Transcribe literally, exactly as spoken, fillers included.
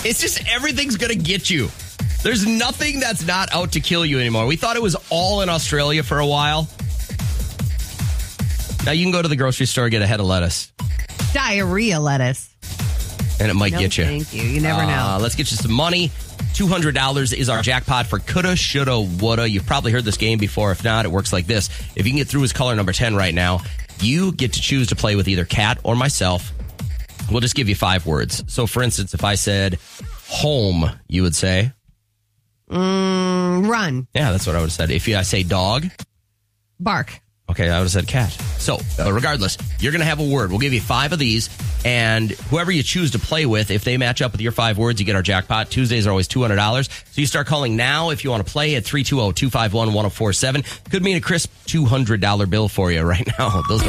It's just everything's going to get you. There's nothing that's not out to kill you anymore. We thought it was all in Australia for a while. Now you can go to the grocery store and get a head of lettuce. Diarrhea lettuce. And it might no, get you. Thank you. You never uh, know. Let's get you some money. two hundred dollars is our jackpot for coulda, shoulda, woulda. You've probably heard this game before. If not, it works like this. If you can get through as caller number ten right now, you get to choose to play with either Kat or myself. We'll just give you five words. So, for instance, if I said home, you would say? Mm, run. Yeah, that's what I would have said. If I say dog? Bark. Okay, I would have said cat. So, uh, regardless, you're going to have a word. We'll give you five of these, and whoever you choose to play with, if they match up with your five words, you get our jackpot. Tuesdays are always two hundred dollars. So you start calling now if you want to play at three two zero, two five one, one zero four seven. Could mean a crisp two hundred dollars bill for you right now. Those